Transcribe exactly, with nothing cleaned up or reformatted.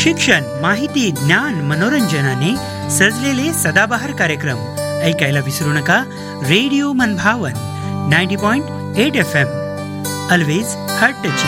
शिक्षण, माहिती, ज्ञान, मनोरंजनाने सजलेले सदाबहार कार्यक्रम ऐकायला विसरू नका. रेडिओ मनभावन ninety point eight F M, always heart touching.